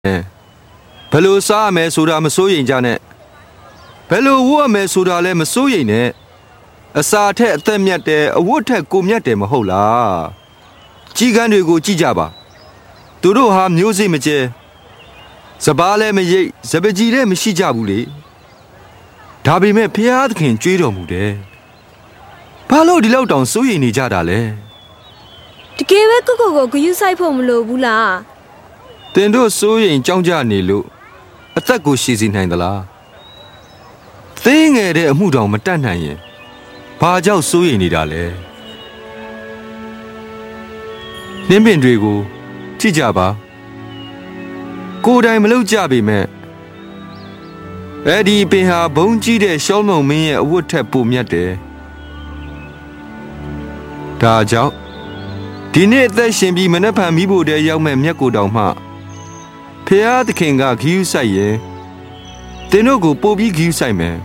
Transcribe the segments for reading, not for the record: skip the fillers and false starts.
ဘယ်လိုစားရမယ်ဆိုတာမစိုးရိမ်ကြနဲ့ဘယ်လိုဝတ်ရမယ်ဆိုတာလည်းမစိုးရိမ်နဲ့အစာထက်အသက်မြတ်တယ်အဝတ်ထက်ကိုမြတ်တယ်မဟုတ်လားကြီးကန်းတွေကိုကြည့်ကြပါသူတို့ဟာမျိုးစိမကျဲစပားလည်းမရိပ်စပကြီးလည်းမရှိကြဘူးလေဒါပေမဲ့ဖျားသခင်ကြွေးတော်မူတယ်ဘာလို့ဒီလောက်တောင်စိုးရိမ်နေကြတာလဲတကယ်ပဲကိုဂရုစိုက်ဖို့မလိုဘူးလားတင်တို့စိုးရိမ်ကြောက်ကြနေလို့အသက်ကိုရှည်စီနိုင်သလားသိငယ်တဲ့အမှုတောင်မတတ်နိုင်ရင်ဘာကြောင့်စိုးရိမ်နေတာလဲနှင်းပင်တွေကိုကြည့်ကြပါကိုယ်တိုင်မလုပ်ကြပေမဲ့အဲ့ဒီပင်ဟာဘုံကြီးတဲ့ရှောမုန်မင်းရဲ့အဝတ်ထက်ပိုမြတ်တယ်ဒါကြောင့်ဒီနေ့အသက်ရှင်ပြီးမနှက်ဖန်မိဖို့တည်းရောက်မဲ့မြတ်ကိုတောင်မှဖျားသခင်ကဂရုစိုက်ရင်တင်တို့ကိုပို့ပြီးဂရုစိုက်မယ်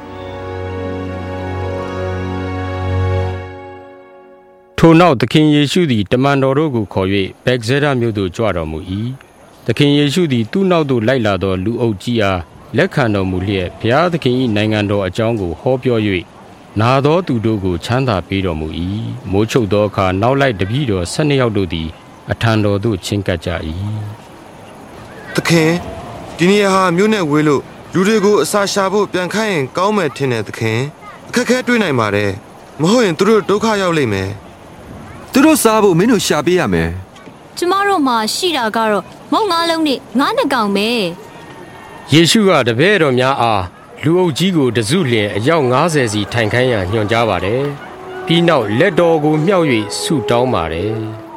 ထိုနောက်သခင်ယေရှုသည်တမန်တော်တို့ကိုခေါ်၍ဗက်ဇဲဒမြို့သို့ကြွတော်မူ၏သခင်ယေရှုသည်သူ့နောက်သို့လိုက်လာသောလူအုပ်ကြီးအားလက်ခံတော်မူလျက်ဘုရားသခင်၏နိုင်ငံတော်အကြောင်းကိုဟောပြော၍နာသောသူတို့ကိုချမ်းသာပေးတော်မူ၏မိုးချုပ်သောအခါနောက်လိုက်တပည့်တော်12ယောက်တို့သည်အထံတော်သို့ချဉ်ကပ်ကြ၏သခင်ဒီနေရာဟာမြို့နဲ့ဝေးလို့လူတွေကိုအစာရှာဖို့ပြန်ခိုင်းရင်ကောင်းမယ်ထင်တယ်သခင်အခက်ခဲတွေ့နိုင်ပါတယ်မဟုတ်ရင်သူတို့ဒုက္ခရောက်လိမ့်မယ်သူတို့စားဖို့မင်းတို့ရှာပေးရမယ်ကျမတို့မှာရှိတာကတော့မုံ9လုံးနဲ့9နှစ်ကောင်ပဲယေရှုကတပည့်တော်များအားလူအုပ်ကြီးကိုတစုလျင်အယောက်90စီထိုင်ခိုင်းရန်ညွှန်ကြားပါတယ်ပြီးနောက်လက်တော်ကိုမြှောက်၍ဆုတောင်းပါတယ်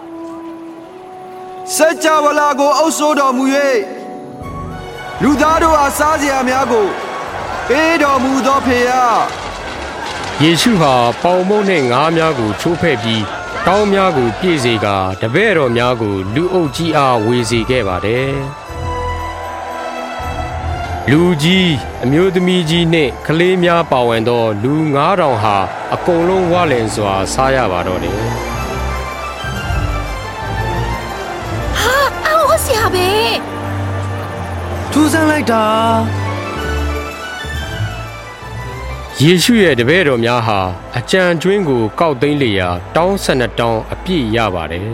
စัจ java လာကိုအုပ်စိုးတော်မူ၍လူသားတို့အားစားစရာများကိုပေးတော်မူသောဖေယယေရှုဟာပေါင်မုန့်နှင့်ငါးများကိုချိုးဖဲ့ပြီးတောင်းများကိုပြည့်စေကာတပည့်တော်များကိုလူအုပ်ကြီးအားဝေစေခဲ့ပါတယ်လူကြီးအမျိုးသမီးကြီးနှင့်ကလေးများပါဝင်သောလူ9000ဟာအကုန်လုံးဝလင်စွာစားရပါတော့တယ်ဟာအော်ဆရာပဲထူးဆန်းလိုက်တာယေရှုရဲ့တပည့်တော်များဟာအကြံကျွင်းကိုကောက်သိမ်းလျာတောင်း12တောင်းအပြည့်ရပါတယ်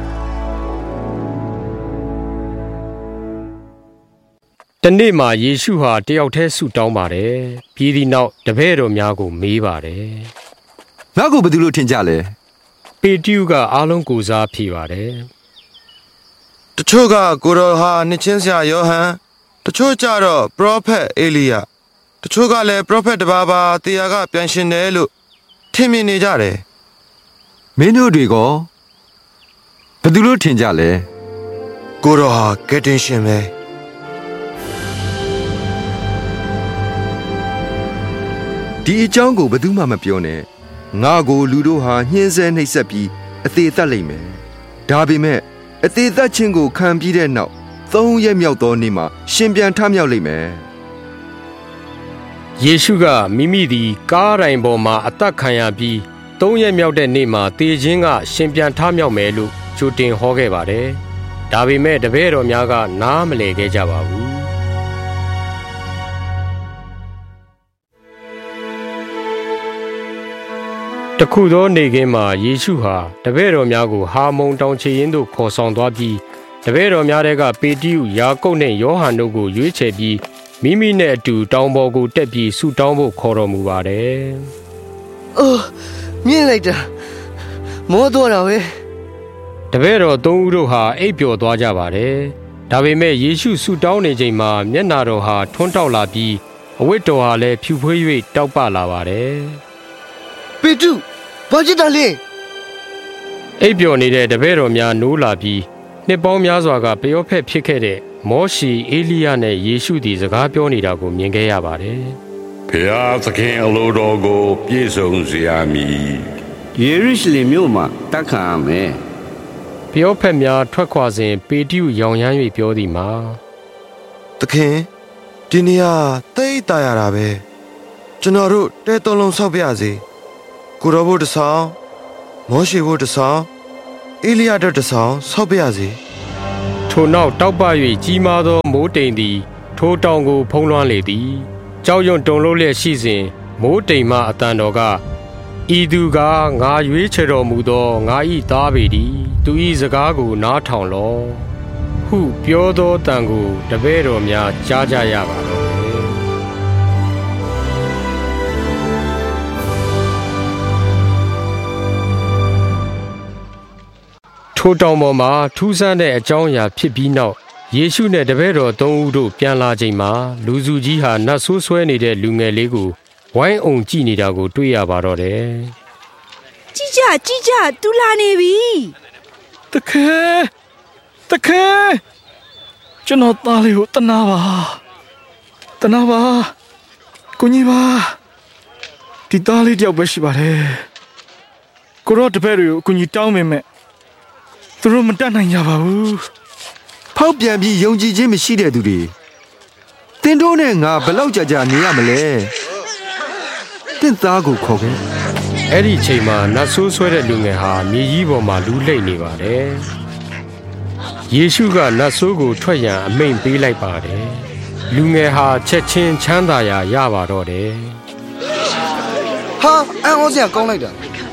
တနေ့မှာယေရှုဟာတယောက်တည်းဆုတောင်းပါတယ်ပြီးသည့်နောက်တပည့်တော်များကိုမေးပါတယ်ငါ့ကိုဘယ်သူလို့ထင်ကြလဲပေတရုကအားလုံးကိုစားဖြေပါတယ်တချို့ကကိုတော်ဟာနှစ်ချင်းဆရာယောဟန်တချို့ကြတော့ပရောဖက်အေလိယတချို့ကလည်းပရောဖက်တစ်ပါးပါတရားကပြန်ရှင်တယ်လို့ထင်မြင်နေကြတယ်မင်းတို့တွေကဘယ်သူလို့ထင်ကြလဲကိုတော်ဟာကယ်တင်ရှင်ပဲဒီအကြောင်းကိုဘယ်သူမှမပြောနဲ့ငါကိုလူတို့ဟာညှင်းဆဲနှိပ်စက်ပြီးအသေးသက်လိမ့်မယ်ဒါပေမဲ့အသေးသက်ခြင်းကိုခံပြီးတဲ့နောက်3ရက်မြောက်သောနေ့မှာရှင်ပြန်ထမြောက်လိမ့်မယ်ယေရှုကမိမိသည်ကားတိုင်ပေါ်မှာအသက်ခံရပြီး3ရက်မြောက်တဲ့နေ့မှာတေခြင်းကရှင်ပြန်ထမြောက်မယ်လို့ကြိုတင်ဟောခဲ့ပါတယ်ဒါပေမဲ့တပည့်တော်များကနားမလည်ခဲ့ကြပါဘူးတခုသောနေ့ခင်းမှာယေရှုဟာတပည့်တော်များကိုဟာမုန်တောင်ခြေရင်းသို့ခေါ်ဆောင်သွားပြီးတပည့်တော်များကပေတရုယာကုပ်နှင့်ယောဟန်တို့ကိုရွေးချယ်ပြီးမိမိနဲ့အတူတောင်ပေါ်ကိုတက်ပြီးဆုတောင်းဖို့ခေါ်တော်မူပါတယ်။အိုးမြင်လိုက်တာမောတော့တာပဲတပည့်တော်3ဦးတို့ဟာအိပ်ပျော်သွားကြပါတယ်။ဒါပေမဲ့ယေရှုဆုတောင်းနေချိန်မှာမျက်နာတော်ဟာထွန်းတောက်လာပြီးအဝတ်တော်ဟာလည်းဖြူဖွေး၍တောက်ပလာပါတယ်။ပေတရုဘာဖြစ်တာလဲအိပ်ပျော်နေတဲ့တပည့်တော်များနိုးလာပြီးနှစ်ပေါင်းများစွာကပျောဖက်ဖြစ်ခဲ့တဲ့မောရှေအေလိယနဲ့ယေရှုသည်စကားပြောနေတာကိုမြင်ခဲ့ရပါတယ်။ဘုရားသခင်အလိုတော်ကိုပြည့်စုံစေရမည်။ယေရုရှလင်မြို့မှာတက်ခံရမယ်။ပျောဖက်များထွက်ခွာစဉ်ပေတရုရောင်ရမ်း၍ပြောသည်မှာသခင်ဒီနေရာတိတ်တာရတာပဲကျွန်တော်တို့တဲသုံးလုံးဆောက်ပြရစီကိုတော်ဘုတ်တဆောင်မောရှေဘုတ်တဆောင်အေလိယတို့တဆောင်ဆောက်ပြရစီထထိုနောက်တောက်ပ၍ကြီးမားသောမိုးတိမ်သည်ထိုတောင်ကိုဖုံးလွှမ်းလေသည်ကြောက်ရွံ့တုန်လှုပ်လျက်ရှိစဉ်မိုးတိမ်မှအတန်တော်ကဤသူကငါရွေးချယ်တော်မူသောငါ၏သားပေသည်သူ၏စကားကိုနားထောင်လော့ဟုပြောသောတန်ကိုတပည့်တော်များကြားကြရပါတော့ထိုတောင်ပေါ်မှာထူးဆန်းတဲ့အကြောင်းအရာဖြစ်ပြီးနောက်ယေရှုနဲ့တပည့်တော်သုံးဦးတို့ပြန်လာချိန်မှာလူစုကြီးဟာနတ်ဆိုးဆွဲနေတဲ့လူငယ်လေးကိုဝိုင်းအောင်ကြည့်နေတာကိုတွေ့ရပါတော့တယ်။ကြည့်ကြသူလာနေပြီ။တခဲကျွန်တော်သားလေးကိုတနာပါကိုကြီးပါဒီသားလေးတယောက်ပဲရှိပါတယ်။ကိုတော့တပည့်တွေကိုအကူကြီးတောင်းမိမယ်သူတို့မတတ်နိုင်ကြပါဘူးဖောက်ပြန်ပြီးယုံကြည်ခြင်းမရှိတဲ့သူတွေတင်တို့နဲ့ငါဘလောက်ကြာနေရမလဲတင့်သားကိုခေါ်ခဲ့အဲ့ဒီချိန်မှာနတ်ဆိုးဆွဲတဲ့လူငယ်ဟာမြေကြီးပေါ်မှာလူလိမ့်နေပါတယ်ယေရှုကနတ်ဆိုးကိုထွက်ရန်အမိန့်ပေးလိုက်ပါတယ်လူငယ်ဟာချက်ချင်းချမ်းသာရာရပါတော့တယ်ဟာအံ့ဩစရာကောင်းလိုက်တာ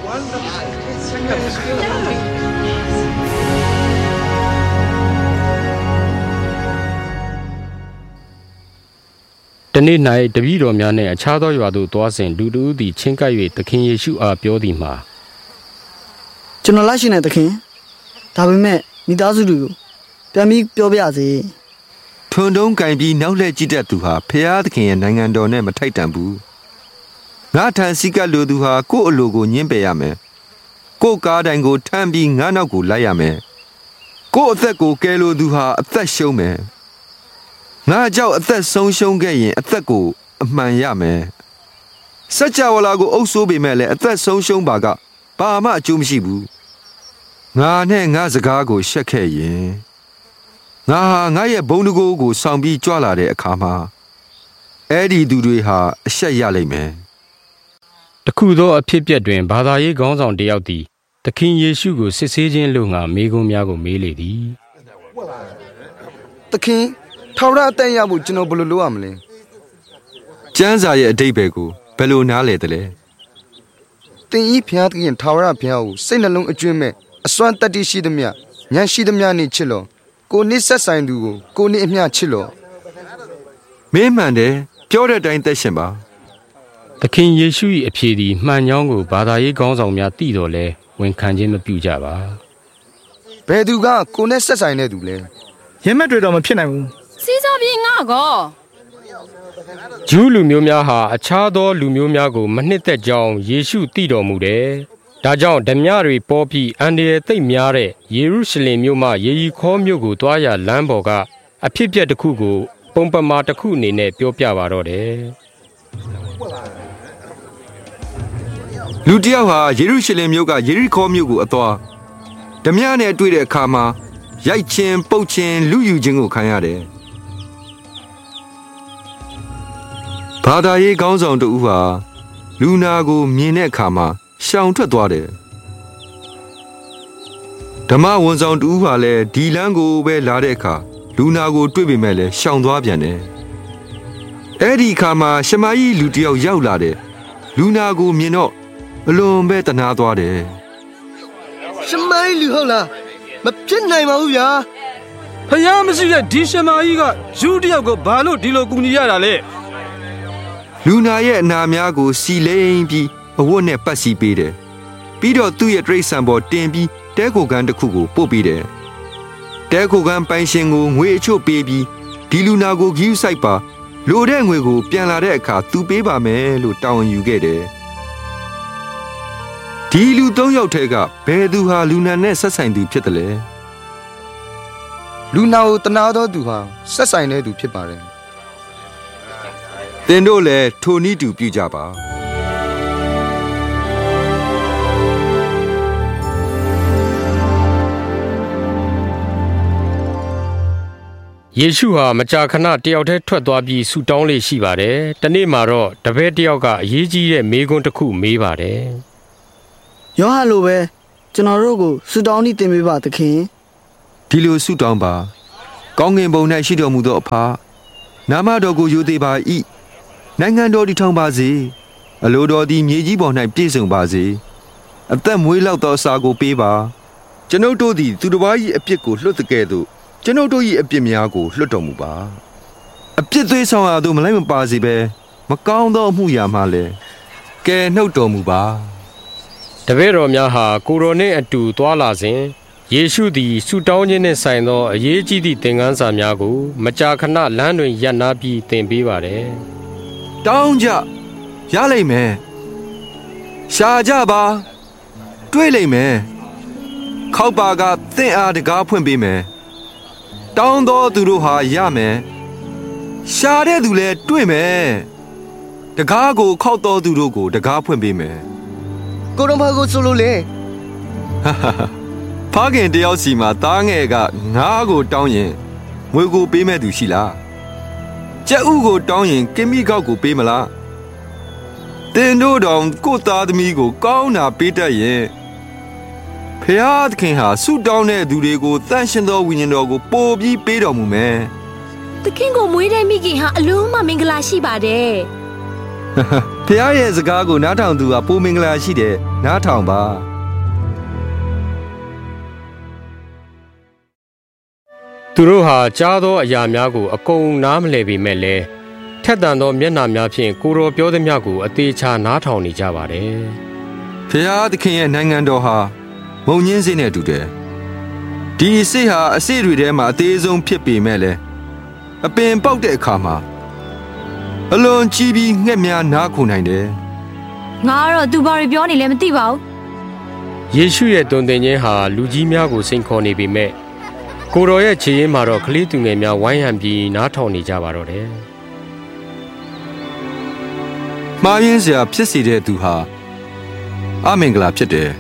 တနေ့၌တပည့်တော်များနှင့်အခြားသောရွာသို့သွားစဉ်လူတို့သည်ချင်းကပ်၍သခင်ယေရှုအားပြောသည်မှာကျွန်တော်လိုက်ရှင်တဲ့သခင်ဒါပေမဲ့မိသားစုတွေကိုပြန်ပြီးပြောပြစေထွန်းတုံးကင်ပြီးနောက်လှည့်ကြည့်တတ်သူဟာဖျားသခင်ရဲ့နိုင်ငံတော်နဲ့မထိုက်တန်ဘူးငါထန်စီကလူသူဟာကိုယ့်အလိုကိုညှင်းပယ်ရမယ်ကိုယ့်ကားတိုင်ကိုထမ်းပြီးငါနောက်ကိုလိုက်ရမယ်ကိုယ့်အသက်ကိုကယ်လိုသူဟာအသက်ရှုံးမယ်ငါကြောက်အသက်ဆုံးရှုံးခဲ့ရင်အသက်ကိုအမှန်ရမယ်စัจ java လာကိုအုပ်ဆိုးပေမဲ့လည်းအသက်ဆုံးရှုံးပါကဘာမှအကျိုးမရှိဘူးငါနဲ့ငါစကားကိုရှက်ခဲ့ရင်ငါဟာငါရဲ့ဘုံတကိုးကိုဆောင်ပြီးကြွလာတဲ့အခါမှာအဲ့ဒီသူတွေဟာအရှက်ရလိမ့်မယ်တခုသောအဖြစ်အပျက်တွင်ဘာသာရေးခေါင်းဆောင်တယောက်သည်သခင်ယေရှုကိုစစ်ဆေးခြင်းလို့ငါမေးခွန်းများကိုမေးလေသည်သခင်ထာဝရအသက်ရဖို့ကျွန်တော်ဘယ်လိုလုပ်ရမလဲကျမ်းစာရဲ့အဓိပ္ပာယ်ကိုဘယ်လိုနားလည်သလဲသင်ဤဘုရားသခင်ထာဝရဘုရားကိုစိတ်နှလုံးအကျွမ်းမဲ့အစွမ်းတတ္တိရှိသမျှဉာဏ်ရှိသမျှနဲ့ချစ်လောကိုနစ်ဆက်ဆိုင်သူကိုကိုနစ်အမျှချစ်လောမင်းမှန်တယ်ပြောတဲ့အတိုင်းသက်ရှင်ပါသခင်ယေရှု၏အဖြေသည်မှန်ကြောင်းကိုဘာသာရေးခေါင်းဆောင်များသိတော်လဲဝန်ခံခြင်းမပြုကြပါဘယ်သူကကိုနဲ့ဆက်ဆိုင်တဲ့သူလဲရဲမက်တွေတော့မဖြစ်နိုင်ဘူးစီးစောပြေငါကောဂျူးလူမျိုးများဟာအခြားသောလူမျိုးများကိုမနှစ်သက်ကြောင်းယေရှုသိတော်မူတယ်။ဒါကြောင့်ဓမြတွေပေါ်ပြီးအန္တရာယ်သိပ်များတဲ့ယေရုရှလင်မြို့မှယေရီခေါမြို့ကိုသွားရလမ်းပေါ်ကအဖြစ်အပျက်တစ်ခုကိုပုံပမာတစ်ခုအနေနဲ့ပြောပြပါတော့တယ်။လူတစ်ယောက်ဟာယေရုရှလင်မြို့ကယေရီခေါမြို့ကိုအသွားဓမြနဲ့တွေ့တဲ့အခါမှာရိုက်ချင်းပုတ်ချင်းလူယူခြင်းကိုခံရတယ်။ဘာသာရေးခေါင်းဆောင်တဦးဟာလူနာကိုမြင်တဲ့အခါမှာရှောင်ထွက်သွားတယ်ဓမ္မဝန်ဆောင်တဦးဟာလည်းဒီလမ်းကိုပဲလာတဲ့အခါလူနာကိုတွေ့ပေမဲ့လည်းရှောင်သွားပြန်တယ်အဲ့ဒီအခါမှာရှမာယိလူတယောက်ရောက်လာတယ်လူနာကိုမြင်တော့အလွန်ပဲတနာသွားတယ်ရှမာယိလူဟုတ်လားမဖြစ်နိုင်ပါဘူးဗျာဖယားမရှိတဲ့ဒီရှမာယိကယူတယောက်ကိုဘာလို့ဒီလိုကူညီရတာလဲလူနာရဲ့အနာများကိုစီလိမ့်ပြီးအဝတ်နဲ့ပတ်စီပေးတယ်ပြီးတော့သူ့ရဲ့တရိတ်ဆန်ပေါ်တင်ပြီးတဲခိုကန်းတစ်ခုကိုပို့ပေးတယ်တဲခိုကန်းပိုင်ရှင်ကိုငွေအချို့ပေးပြီးဒီလူနာကိုဂီးဆိုင်ပါလိုတဲ့ငွေကိုပြန်လာတဲ့အခါသူပေးပါမယ်လို့တောင်းယူခဲ့တယ်ဒီလူ၃ယောက်ထဲကဘယ်သူဟာလူနာနဲ့ဆက်ဆိုင်သူဖြစ်တယ်လဲလူနာကိုတနာသောသူဟာဆက်ဆိုင်တဲ့သူဖြစ်ပါတယ်သင်တို့လည်းထိုနည်းတူပြုကြပါယေရှုဟာမကြာခဏတယောက်တည်းထွက်သွားပြီးဆူတောင်းလေးရှိပါတယ်။တနေ့မှာတော့တပည့်တယောက်ကအရေးကြီးတဲ့မေးခွန်းတစ်ခုမေးပါတယ်။ယောဟန်လိုပဲကျွန်တော်တို့ကိုဆူတောင်းနေတင်ပေးပါသခင်။ဒီလိုဆူတောင်းပါကောင်းငင်ဘုံ၌ရှိတော်မူသောအဖနာမတော်ကိုယူသေးပါ၏နိုင်ငံတော်တည်ထောင်ပါစေအလိုတော်သည်မြေကြီးပေါ်၌ပြည့်စုံပါစေအသက်မွေးလောက်သောအစာကိုပေးပါကျွန်ုပ်တို့သည်သူတစ်ပါး၏အပြစ်ကိုလွှတ်တဲ့ကဲ့သို့ကျွန်ုပ်တို့၏အပြစ်များကိုလွှတ်တော်မူပါအပြစ်သွေးဆောင်ရာသို့မလိုက်မပါစေဘဲမကောင်းသောအမှုရာမှလည်းကယ်နှုတ်တော်မူပါတပည့်တော်များဟာကိုရိုနှင့်အတူသွားလာစဉ်ယေရှုသည်ဆုတောင်းခြင်းနှင့်ဆိုင်သောအရေးကြီးသည့်သင်ခန်းစာများကိုမကြာခဏလမ်းတွင်ရပ်နားပြီးသင်ပေးပါတယ်တောင်းကြရလိမ့်မယ်ရှာကြပါတွေ့လိမ့်မယ်ခောက်ပါကသင်အားတကားဖွင့်ပေးမယ်တောင်းသောသူတို့ဟာရမယ်ရှာတဲ့သူလည်းတွေ့မယ်တကားကိုခောက်သောသူတို့ကိုတကားဖွင့်ပေးမယ်ကိုတော်ဘာကိုဆိုလို့လဲဖခင်တယောက်စီမှာသားငယ်ကငါးကိုတောင်းရင်ငွေကိုပေးမဲ့သူရှိလားကြက်ဥကိုတောင်းရင်ကင်မီကောက်ကိုပေးမလားတင်တို့တောင်ကိုသားသမီးကိုကောင်းတာပေးတတ်ရင်ဖခင်ဟာဆုတောင်းတဲ့သူတွေကိုတန်ရှင်သောဝိညာဉ်တော်ကိုပို့ပြီးပေးတော်မူမယ်သခင်ကိုမွေးတဲ့မိခင်ဟာအလုံးမမင်္ဂလာရှိပါတယ်ဖခင်ရဲ့စကားကိုနားထောင်သူဟာပိုမင်္ဂလာရှိတယ်နားထောင်ပါသူတို့ဟာကြားသောအရာများကိုအကုန်နားမလည်ပေမဲ့လည်းထက်သန်သောမျက်နှာများဖြင့်ကိုတော်ပြောသည်များကိုအသေးချာနားထောင်နေကြပါတယ်ဖခင်ရဲ့နိုင်ငံတော်ဟာမုံညင်းစေးနဲ့တူတယ်ဒီအစ်ဟာအစ်တွေထဲမှာအသေးဆုံးဖြစ်ပေမဲ့လည်းအပင်ပေါက်တဲ့အခါမှာအလွန်ကြီးပြီးငှက်များနားခုန်နိုင်တယ်ငါကတော့သူဘာတွေပြောနေလဲမသိပါဘူးယေရှုရဲ့တုန်တင်ခြင်းဟာလူကြီးများကိုစိန်ခေါ်နေပေမဲ့ကိုတော်ရဲ့ခြေရင်းမှာတော့ကလေးသူငယ်များဝိုင်းဟန်ပြီးနားထောင်နေကြပါတော့တယ်မှားယွင်းစရာဖြစ်စေတဲ့သူဟာအမင်္ဂလာဖြစ်တယ်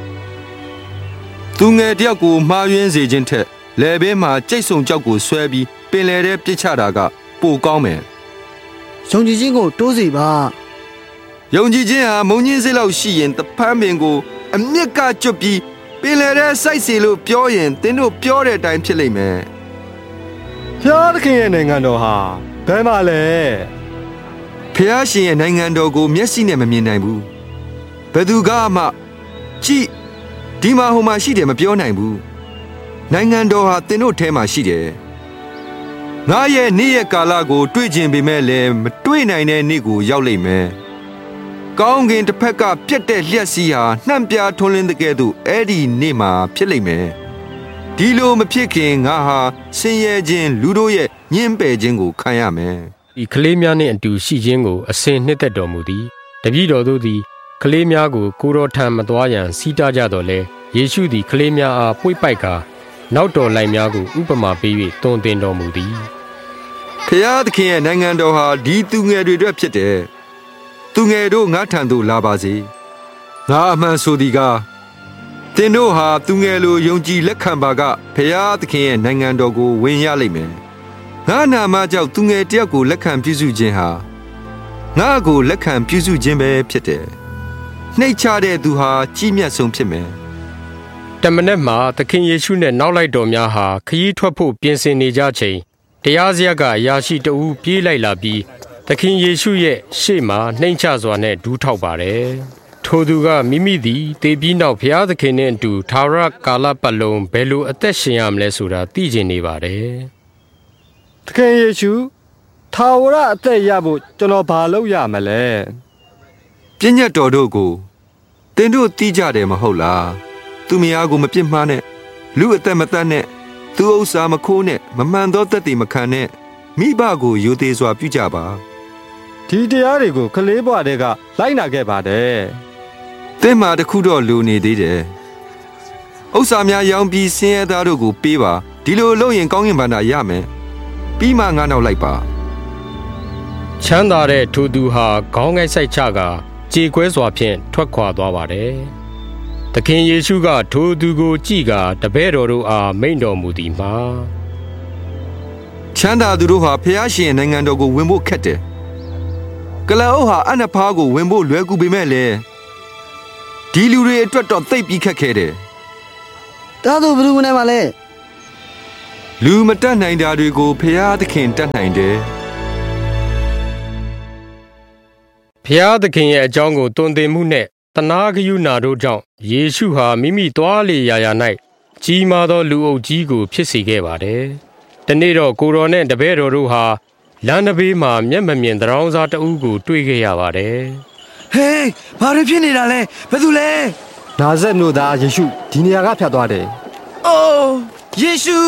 သူငယ်တယောက်ကိုမှားယွင်းစေခြင်းထက်လယ်ဘေးမှာကြိတ်ဆုံကြောက်ကိုဆွဲပြီးပင်လယ်ထဲပစ်ချတာကပိုကောင်းမယ်ယုံကြည်ခြင်းကိုတိုးစေပါယုံကြည်ခြင်းဟာမုံညင်းစေးလောက်ရှိရင်တဖန်းပင်ကိုအမြစ်ကကျွတ်ပြီးပင်လယ်ထဲစိုက်စီလို့ပြောရင်သင်တို့ပြောတဲ့အတိုင်းဖြစ်လိမ့်မယ်ဖျားသခင်ရဲ့နိုင်ငံတော်ဟာဘယ်မှာလဲဖျားရှင်ရဲ့နိုင်ငံတော်ကိုမျက်စိနဲ့မမြင်နိုင်ဘူးဘယ်သူကမှကြည့်ဒီမှာဟိုမှာရှိတယ်မပြောနိုင်ဘူးနိုင်ငံတော်ဟာသင်တို့ထဲမှာရှိတယ်ငါရဲ့နေ့ရက်ကာလကိုတွေ့ကျင်ပေမဲ့လည်းမတွေ့နိုင်တဲ့နေ့ကိုရောက်လိမ့်မယ်ကောင်းကင်တစ်ဖက်ကပြက်တဲ့လျှက်စီးဟာနှံ့ပြားထွန်းလင်းတဲ့ကဲ့သို့အဲ့ဒီနေ့မှာဖြစ်လိမ့်မယ်ဒီလိုမဖြစ်ခင်ငါဟာဆင်းရဲခြင်းလူတို့ရဲ့ညှင်းပယ်ခြင်းကိုခံရမယ်ဒီကလေးများနှင့်အတူရှိခြင်းကိုအစဉ်နှစ်သက်တော်မူသည်တပည့်တော်တို့သည်ကလေးများကိုကိုတော်ထံမသွားရန်စီးတားကြတော်လဲယေရှုသည်ကလေးများအားပွေ့ပိုက်ကာနောက်တော်လိုက်များကိုဥပမာပေး၍တွင်တင်တော်မူသည်ဖျားသခင်ရဲ့နိုင်ငံတော်ဟာဒီသူငယ်တွေအတွက်ဖြစ်တယ်သူငယ်တို့ငါထံသို့လာပါစေငါအမှန်ဆိုသည်ကားသင်တို့ဟာသူငယ်လိုယုံကြည်လက်ခံပါကဖျားသခင်ရဲ့နိုင်ငံတော်ကိုဝင်ရလိမ့်မယ်ငါနာမကြောင့်သူငယ်တယောက်ကိုလက်ခံပြုစုခြင်းဟာငါကိုလက်ခံပြုစုခြင်းပဲဖြစ်တယ်နှိတ်ချတဲ့သူဟာကြီးမြတ်ဆုံးဖြစ်မယ်တမန်တော်မှာသခင်ယေရှုနဲ့နောက်လိုက်တော်များဟာခရီးထွက်ဖို့ပြင်ဆင်နေကြချိန်တရားစရပ်ကအရာရှိတဦးပြေးလိုက်လာပြီးသခင်ယေရှုရဲ့ရှေ့မှာနှိမ်ချစွာနဲ့ဒူးထောက်ပါတယ်ထိုသူကမိမိသည်တေပြီးနောက်ဘုရားသခင်နဲ့အတူသာရကာလပတ်လုံးဘယ်လိုအသက်ရှင်ရမလဲဆိုတာသိကျင်နေပါတယ်သခင်ယေရှုသာဝရအသက်ရဖို့ကျွန်တော်ဘာလုပ်ရမလဲပြည့်ညတ်တော်တို့ကိုသင်တို့သိကြတယ်မဟုတ်လားသူမယားကိုမပြစ်မှားနဲ့လူအသက်မတတ်နဲ့သူဥစ္စာမခိုးနဲ့မမှန်သောသက်သေမခံနဲ့မိဘကိုယိုသေးစွာပြုကြပါဒီတရားတွေကိုကလေးဘဝတည်းကလိုက်နာခဲ့ပါတယ်သင်မှာတခုတော့လူနေသေးတယ်ဥစ္စာများရောင်းပြီးဆင်းရဲသားတို့ကိုပေးပါဒီလိုလုပ်ရင်ကောင်းကင်ဘဏ္ဍာရမယ်ပြီးမှငါနောက်လိုက်ပါချမ်းသာတဲ့ထိုသူဟာခေါင်းငိုက်ဆိုင်ချကကြေကွဲစွာဖြင့်ထွက်ခွာသွားပါတယ်သခင်ယေရှုကထိုသူကိုကြည့်ကာတပည့်တော်တို့အားမိန့်တော်မူသည်မှာချမ်းသာသူတို့ဟာဖျားရှင်နိုင်ငံတော်ကိုဝင်ဖို့ခက်တယ်ကလအုပ်ဟာအနဖားကိုဝင်ဖို့လွယ်ကူပေမဲ့လေဒီလူတွေအတွက်တော့သိပ်ပြီးခက်ခဲတယ်ဒါဆိုဘယ်လိုဝင်နိုင်မှာလဲလူမတတ်နိုင်တာတွေကိုဖျားသခင်တတ်နိုင်တယ်ဖျားသခင်ရဲ့အကြောင်းကိုတွင်တင်မှုနဲ့တနာဂယုဏတို့ကြောင့်ယေရှုဟာမိမိသွားလေရာရာ၌ကြီးမားသောလူအုပ်ကြီးကိုဖြစ်စေခဲ့ပါတယ်။တနေ့တော့ကိုတော်နဲ့တပည့်တော်တို့ဟာလမ်းတစ်ဘေးမှာမျက်မမြင်သံတော်စားတအုပ်ကိုတွေ့ခဲ့ရပါတယ်။ဟေးဘာတွေဖြစ်နေတာလဲဘယ်သူလဲနာဇက်မြို့သားယေရှုဒီနေရာကဖြတ်သွားတယ်။အိုးယေရှု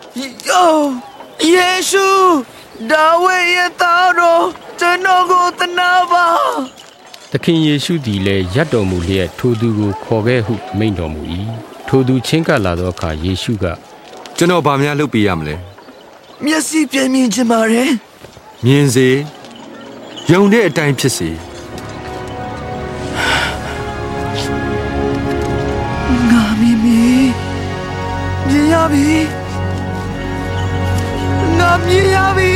ယေရှုဒါဝိရဲ့သားတော်ကျွန်တော်ကိုတနာပါသခင်ယေရှုသည်လည်းရပ်တော်မူလျက်ထိုသူကိုခေါ်ခဲ့ဟုမိန့်တော်မူ၏ထိုသူချင်းကပ်လာသောအခါယေရှုကကျွန်တော်ဘာများလုပ်ပေးရမလဲမျက်စိပြမြင်ချင်ပါတယ်မြင်စေယုံတဲ့အတိုင်းဖြစ်စေငါမြင်ရပြီငါမြင်ရပြီ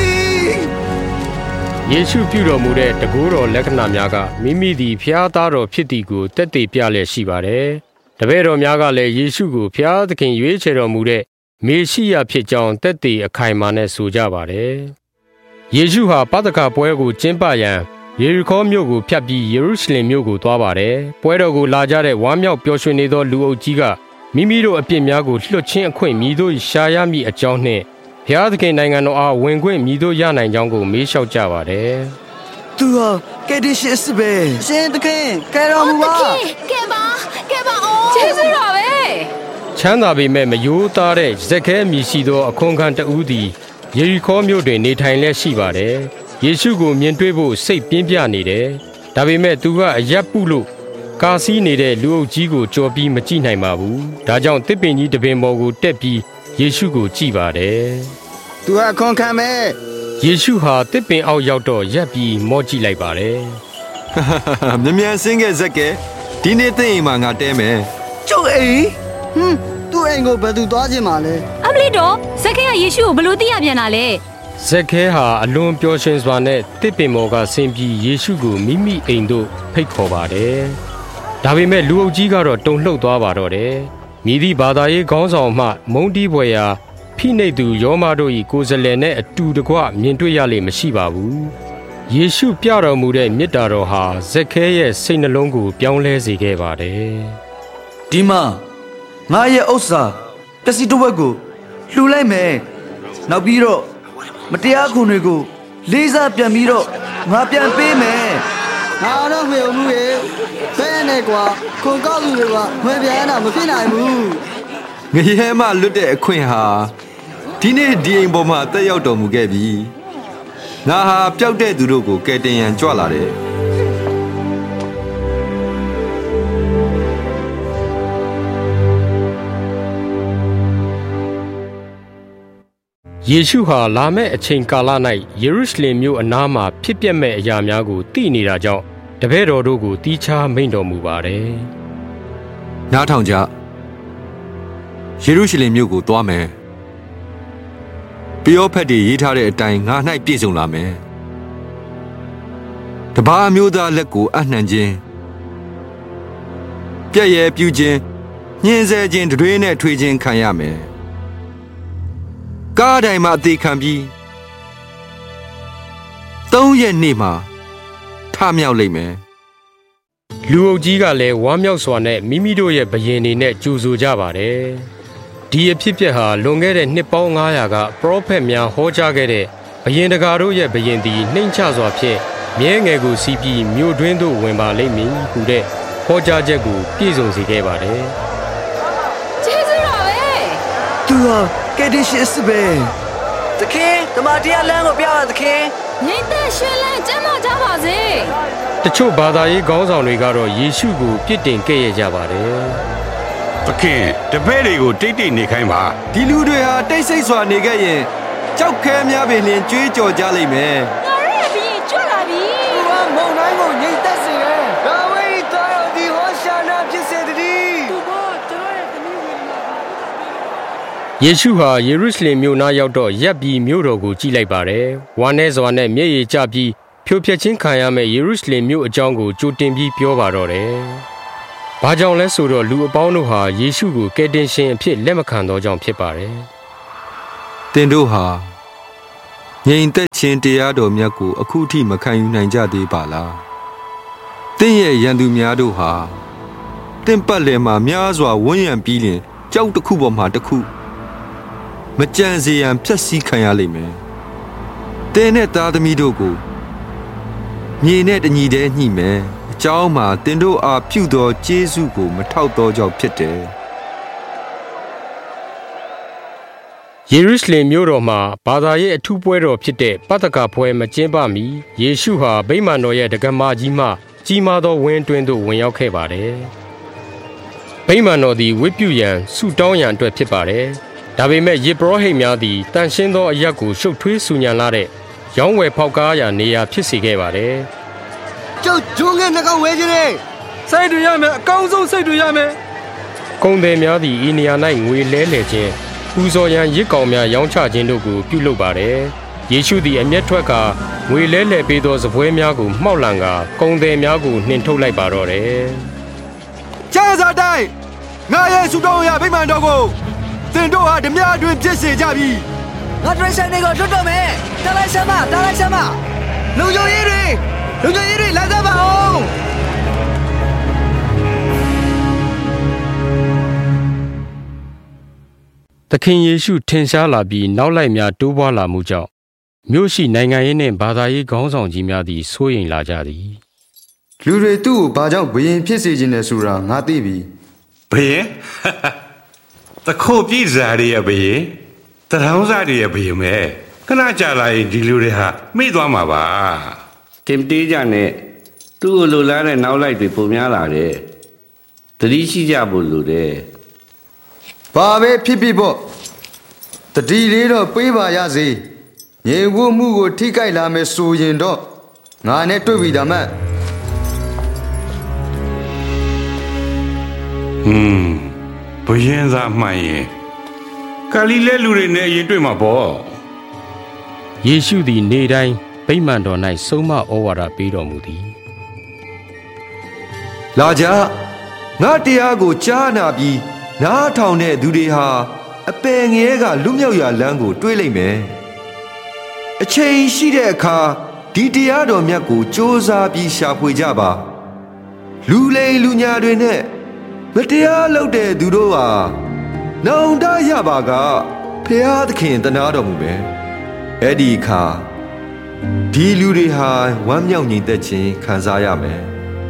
ယေရှုပြုတော်မူတဲ့တကူတော်လက္ခဏာများကမိမိသည်ဖျားသားတော်ဖြစ်သည်ကိုတက်တည်ပြလျက်ရှိပါတယ်။တပည့်တော်များကလည်းယေရှုကိုဖျားသခင်ရွေးချယ်တော်မူတဲ့မေရှိယဖြစ်ကြောင်းတက်တည်အခိုင်အမာနဲ့ဆိုကြပါတယ်။ယေရှုဟာပသခပွဲကိုကျင်းပရန်ယေရီခေါမြို့ကိုဖြတ်ပြီးယေရုရှလင်မြို့ကိုသွားပါတယ်။ပွဲတော်ကိုလာကြတဲ့ဝမ်းမြောက်ပျော်ရွှင်နေသောလူအုပ်ကြီးကမိမိတို့အပြစ်များကိုလွှတ်ခြင်းအခွင့်မြည်တို့ရှာရမည့်အကြောင်းနှင့်ဘုရားသခင်နိုင်ငံတော်အားဝင်ခွင့်မြည်တို့ရနိုင်ကြောင်းကိုမေးလျှောက်ကြပါတယ်။သူဟာကယ်တင်ရှင်စစ်ပဲ။ရှင်သခင်ကယ်တော်မူပါ။ကယ်ပါအိုး။ကျေးဇူးတော်ပဲ။ချမ်းသာပေမဲ့မယိုးသားတဲ့ဇက်ခဲမြည်ရှိသောအခွန်ခံတဦးသည်ယေရီခေါမြို့တွင်နေထိုင်လျက်ရှိပါတယ်။ယေရှုကိုမြင်တွေ့ဖို့စိတ်ပြင်းပြနေတယ်။ဒါပေမဲ့သူကအရက်ပုလို့ကာစီးနေတဲ့လူအုပ်ကြီးကိုကြော်ပြီးမကြည့်နိုင်ပါဘူး။ဒါကြောင့်တစ်ပင်ကြီးတပင်ပေါ်ကိုတက်ပြီးယေရှုကိုကြည့်ပါတယ်။သူကအခွန်ခံမဲ့ယေရှုဟာတစ်ပင်အောက်ရောက်တော့ရပ်ပြီးမော့ကြည့်လိုက်ပါတယ်။မြန်ဆင်းခဲ့ဇက်ကဲဒီနေ့သိရင်မှငါတဲမယ်။ကျုပ်အိမ်သူ့အိမ်ကိုဘယ်သူသွားခြင်းမလဲ။အမလီတော့ဇက်ခဲကယေရှုကိုဘယ်လိုသိရပြန်တာလဲ။ဇက်ခဲဟာအလွန်ပျော်ရွှင်စွာနဲ့တစ်ပင်ပေါ်ကဆင်းပြီးယေရှုကိုမိမိအိမ်သို့ဖိတ်ခေါ်ပါတယ်။ဒါပေမဲ့လူအုပ်ကြီးကတော့တုန်လှုပ်သွားပါတော့တယ်။မြည်သည့်ဘာသာရေးခေါင်းဆောင်မှမုန်းတီးဖွယ်ရာဖိနှိပ်သူယောမတို့၏ကိုယ်စားလှယ်နဲ့အတူတကွမြင်တွေ့ရလိမ့်မရှိပါဘူး။ယေရှုပြတော်မူတဲ့မေတ္တာတော်ဟာဇက်ခဲရဲ့စိတ်နှလုံးကိုပြောင်းလဲစေခဲ့ပါတယ်။ဒီမှာငါရဲ့ဥစ္စာပစ္စည်းတစ်ဝက်ကိုလှူလိုက်မယ်။နောက်ပြီးတော့မတရားခွန်တွေကိုလေးစားပြန်ပြီးတော့ငါပြန်ပေးမယ်။ငါတော့မယုံဘူးရဲ့။ဘယ်နဲ့ကွာခွန်ကောက်လူတွေကမပြန်တာမဖြစ်နိုင်ဘူး။ငရဲမှလွတ်တဲ့အခွင့်ဟာဒီနေ့ဒီအိမ်ပေါ်မှာတက်ရောက်တော်မူခဲ့ပြီ။ငါဟာပျောက်တဲ့သူတို့ကိုကယ်တင်ရန်ကြွလာတယ်။ယေရှုဟာလာမယ့်အချိန်ကာလ၌ယေရုရှလင်မြို့အနားမှာဖြစ်ပျက်မဲ့အရာများကိုသိနေတာကြောင့်တပည့်တော်တို့ကိုတီးခြားမိန့်တော်မူပါတယ်။နားထောင်ကြ။ယေရုရှလင်မြို့ကိုသွားမယ်။ပယောဖက်တွေရေးထားတဲ့အတိုင်းငါ၌ပြည့်စုံလာမယ်။တပါးမျိုးသားလက်ကိုအနှံခြင်းပြည့်ရဲ့ပြူခြင်းညှင်းဆဲခြင်းတွေနဲ့ထွေးခြင်းခံရမယ်။ကားတိုင်းမှာအသေးခံပြီး3 ရက်နေ့မှာထမြောက်လိမ့်မယ်။လူအုပ်ကြီးကလည်းဝမ်းမြောက်စွာနဲ့မိမိတို့ရဲ့ဘုရင်တွေနဲ့ကြိုဆိုကြပါတယ်။ဒီအဖြစ်အပျက်ဟာလွန်ခဲ့တဲ့နှစ်ပေါင်း900ကပရောဖက်များဟောကြားခဲ့တဲ့ဘုရင်တကာတို့ရဲ့ဘုရင်သည်နှိမ့်ချစွာဖြင့်မြဲငယ်ကိုစီးပြီးမြို့တွင်းသို့ဝင်ပါလိမ့်မည်ဟုတဲ့ဟောကြားချက်ကိုပြည့်စုံစေခဲ့ပါတယ်။ကျေးဇူးတော်ပဲ။သူဟာကယ်တင်ရှင်စစ်ပဲ။သခင်ဓမ္မတရားလမ်းကိုပြပါသခင်။ညီသက်ရွှေလန်းကျမ်းမာကြပါစေ။တချို့ဘာသာရေးခေါင်းဆောင်တွေကတော့ယေရှုကိုပြစ်တင်ခဲ့ရကြပါတယ်။သခင်တပည့်တွေကိုတိတ်တိတ်နေခိုင်းပါ။ဒီလူတွေဟာတိတ်ဆိတ်စွာနေခဲ့ရင်ကြောက်ခဲများပင်လျှင်ကြွေးကြော်ကြလိမ့်မယ်။ငါရဲ့ဘုရင်ကြွလာပြီ။သူကမုန်တိုင်းကိုငြိမ်သက်စေတယ်။ဒါဝိဒ်သားတော်ဒီဟောရှာနာဖြစ်စေတည်း။သူကကျွန်တော်ရဲ့သမီးဝင်လာ။ယေရှုဟာယေရုရှလင်မြို့နားရောက်တော့ရပ်ပြီးမြို့တော်ကိုကြည့်လိုက်ပါတယ်။ဝမ်းနည်းစွာနဲ့မျက်ရည်ကျပြီးဖြိုဖျက်ခြင်းခံရမယ့်ယေရုရှလင်မြို့အကြောင်းကိုကြိုတင်ပြီးပြောပါတော့တယ်။ဘာကြောင့်လဲဆိုတော့လူအပေါင်းတို့ဟာယေရှုကိုကယ်တင်ရှင်အဖြစ်လက်မခံသောကြောင့်ဖြစ်ပါတယ်။တင်တို့ဟာငြိမ်သက်ခြင်းတရားတော်မြတ်ကိုအခုထိမခံယူနိုင်ကြသေးပါလားတင်းရဲ့ရန်သူများတို့ဟာတင်းပတ်လည်မှာများစွာဝန်းရံပြီးလင်ကြောက်တစ်ခုပေါ်မှာတစ်ခုမကြံစေရန်ဖြတ်စည်းခံရလိမ့်မယ်တင်းနဲ့သားသမီးတို့ကိုမြေနဲ့တညီတည်းညှိမယ်အကြောင်းမှာတင်တို့အားပြုသောကျေးဇူးကိုမထောက်သောကြောင့်ဖြစ်တယ်ယေရုရှလင်မြို့တော်မှာဘာသာရေးအထူးပွဲတော်ဖြစ်တဲ့ပသကပွဲမကျင်းပမီယေရှုဟာဗိမာန်တော်ရဲ့တက္ကမကြီးမှကြီးမားသောဝင်းတွင်းသို့ဝင်ရောက်ခဲ့ပါတယ်။ဗိမာန်တော်သည်ဝတ်ပြုရန်ဆုတောင်းရန်အတွက်ဖြစ်ပါတယ်။ဒါပေမဲ့ယေဘရဟိတ်များသည်တန်ရှင်းသောအရက်ကိုရှုပ်ထွေးဆူညံလာတဲ့ရောင်းဝယ်ဖောက်ကားရာနေရာဖြစ်စေခဲ့ပါတယ်။ကျုပ်ဂျုံငယ်နှကောင်ဝဲခြင်းနဲ့စိတ်တွေရမယ်အကောင်းဆုံးစိတ်တွေရမယ်။ကုန်သည်များသည်ဤနေရာ၌ငွေလဲလှယ်ခြင်းပူဇော်ရန်ရစ်ကောင်များရောင်းချခြင်းတို့ကိုပြုလုပ်ပါတယ်။ယေရှုသည်အမျက်ထွက်ကငွေလဲလှယ်ပေးသောစပွဲများကိုမှောက်လန်ကာကုန်သည်များကိုနှင်ထုတ်လိုက်ပါတော့တယ်။ကျမ်းစာတိုင်းငါရဲ့ဆုတောင်းရာဗိမာန်တော်ကိုသင်တို့ဟာဓမြအတွင်ဖြစ်စေကြပြီ။ငါတွေ့ဆိုင်တွေကိုလွတ်တော့မယ်။တာလိုက်စမ်းမလူညိုရေးတွေလာကြပါအောင်။သခင်ယေရှုထင်ရှားလာပြီးနောက်လိုက်များတိုးပွားလာမှုကြောင့်မြို့ရှိနိုင်ငံရေးနှင့်ဘာသာရေးခေါင်းဆောင်ကြီးများသည်စိုးရိမ်လာကြသည်လူတွေသူ့ကိုဘာကြောင့်ဘယင်ဖြစ်စေခြင်းလဲဆိုတာငါသိပြီဘယင်တခိုးပြည်စားရရဲ့ဘယင်တထောင်းစားရရဲ့ဘယင်ပဲခဏကြာလာရင်ဒီလူတွေဟာမိသွားမှာပါတင်တေးကြနဲ့သူ့ကိုလိုလားတဲ့နောက်လိုက်တွေပုံများလာတယ်သတိရှိကြဖို့လိုတယ်ဘာပဲဖြစ်ဖြစ်ပေါ့တတိလေးတော့ပေးပါရစေရေဝတ်မှုကိုထိကြိုက်လာမယ်ဆိုရင်တော့ငါနဲ့တွေ့ပြီဒါမှဘယင်သားမှန်ရင်ဂါလိလဲလူတွေနဲ့အရင်တွေ့မှာပေါ့ယေရှုသည်နေ့တိုင်းဗိမာန်တော်၌ဆုံးမဩဝါဒပေးတော်မူသည်လာကြငါတရားကိုကြားနာပြီးနားထောင်တဲ့သူတွေဟာအပယ်ငရဲကလွတ်မြောက်ရာလမ်းကိုတွေးလိုက်မယ်အချိန်ရှိတဲ့အခါဒီတရားတော်မြတ်ကိုစ조사ပြီးရှာဖွေကြပါလူလိမ်လူညာတွေနဲ့မတရားလုပ်တဲ့သူတို့ဟာနောင်တရပါကဖျားသခင်တနာတော်မူပဲအဲ့ဒီအခါဒီလူတွေဟာဝမ်းမြောက်ညီသက်ခြင်းခံစားရမယ်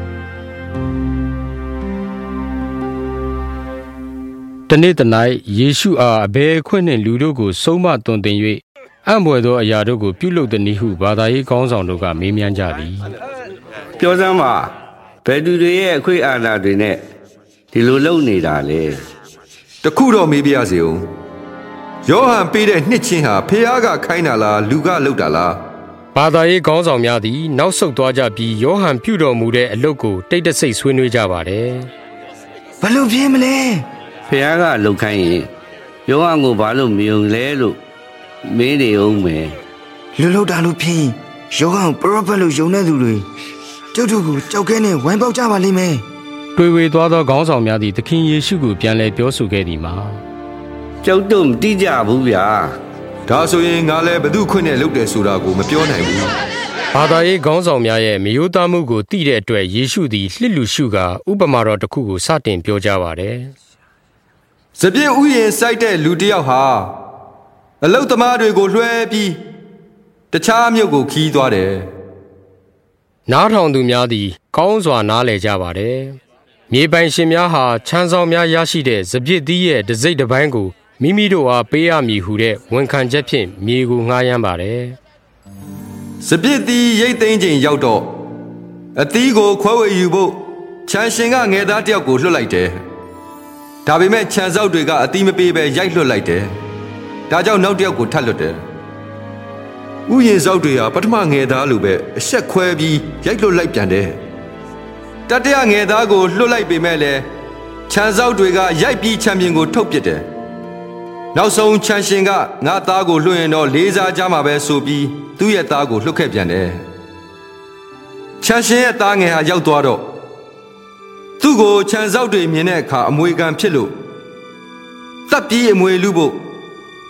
တနေ့တနိုင်ယေရှုအားအဘယ်ခွင့်နှင့်လူတို့ကိုဆုံးမသွန်သင်၍အံ့ဘွယ်သောအရာတို့ကိုပြုလုပ်သည်နည်းဟုဘာသာရေးခေါင်းဆောင်တို့ကမေးမြန်းကြသည်ပြောစမ်းပါဘယ်သူတွေရဲ့အခွင့်အာဏာတွေနဲ့ဒီလိုလုပ်နေတာလဲတခုတော့မေးပြရစေဦးယောဟန်ပေးတဲ့နှစ်ချင်းဟာဖျားကခိုင်းတာလားလူကလုပ်တာလားဘာသာရေးခေါင်းဆောင်များသည်နောက်ဆုတ်သွားကြပြီးယောဟန်ပြုတော်မူတဲ့အလုပ်ကိုတိတ်တဆိတ်ဆွေးနွေးကြပါတယ်ဘယ်လိုဖြစ်မလဲဖျားကလှုပ်ခိုင်းရင်ယောဟန်ကိုဘာလို့မယုံလဲလို့မင်းနေအောင်မယ်လူလှုပ်တာလို့ဖြစ်ရင်ယောဟန်ပရောဖက်လို့ယုံတဲ့သူတွေကျုပ်တို့ကိုကြောက်ခဲနဲ့ဝိုင်းပေါက်ကြပါလိမ့်မယ်တွေ့ဝေသွားသောခေါင်းဆောင်များသည်သခင်ယေရှုကိုပြန်လည်ပြောဆိုခဲ့သည်မှာကျုပ်တို့မတိကြဘူးဗျာဒါဆိုရင်ငါလည်းဘသူခွင့်နဲ့လုပ်တယ်ဆိုတာကိုမပြောနိုင်ဘူးဘာသာရေးခေါင်းဆောင်များရဲ့မယိုးသားမှုကိုသိတဲ့အတွက်ယေရှုသည်လှစ်လူရှုကာဥပမာတော်တစ်ခုကိုစတင်ပြောကြားပါတယ်စပြည့်ဥယျာဉ်စိုက်တဲ့လူတစ်ယောက်ဟာအလုတ်သမားတွေကိုလွှဲပြီးတခြားမြို့ကိုခီးသွားတယ်နားထောင်သူများသည်ကောင်းစွာနားလည်ကြပါတယ်မြေပိုင်ရှင်များဟာချမ်းဆောင်များရရှိတဲ့စပြည့်သီးရဲ့တစိမ့်တစ်ပိုင်းကိုမိမိတို့အားပေးရမည်ဟုတဲ့ဝန်ခံချက်ဖြင့်မြေကိုငှားရမ်းပါတယ်စပြည့်သီးရိတ်သိမ်းချိန်ရောက်တော့အသီးကိုခွဲဝေယူဖို့ခြံရှင်ကငယ်သားတစ်ယောက်ကိုလွှတ်လိုက်တယ်ဒါပေမဲ့ခြံစောက်တွေကအသီးမပေးဘဲရိုက်လွှတ်လိုက်တယ်ဒါကြောင့်နောက်တစ်ယောက်ကိုထပ်လွှတ်တယ်ဥယျာဉ်စောက်တွေဟာပထမငယ်သားလိုပဲအဆက်ခွဲပြီးရိုက်လွှတ်လိုက်ပြန်တယ်တတိယငယ်သားကိုလွှတ်လိုက်ပေမဲ့လည်းခြံစောက်တွေကရိုက်ပြီးခြံပြင်ကိုထုတ်ပစ်တယ်နောက်ဆုံးခြံရှင်ကငါသားကိုလွှတ်ရင်တော့လေးစားကြမှာပဲဆိုပြီးသူ့ရဲ့သားကိုလွှတ်ခဲ့ပြန်တယ်ခြံရှင်ရဲ့သားငယ်ဟာရောက်သွားတော့သူ့ကိုခြံစောက်တွေမြင်တဲ့အခါအမွေခံဖြစ်လို့တပ်ပြီးအမွေလူဖို့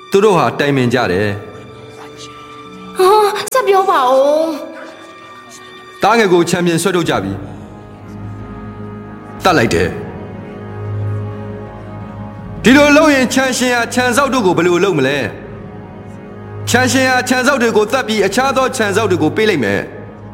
သူတို့ဟာတိုင်ပင်ကြတယ်ဆက်ပြောပါဦးတားငယ်ကိုချန်ပီယံဆွဲထုတ်ကြပြီတတ်လိုက်တယ်ဒီလိုလုပ်ရင်ချန်ရှင်ဟာခြံစောက်တို့ကိုဘယ်လိုလုပ်မလဲခြံရှင်ဟာခြံစောက်တွေကိုတတ်ပြီးအခြားသောခြံစောက်တွေကိုပေးလိုက်မယ်